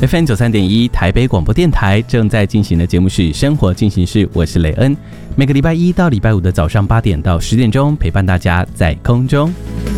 FM93.1 台北广播电台正在进行的节目是生活进行式，我是雷恩。每个礼拜一到礼拜五的早上8点到10点钟，陪伴大家在空中。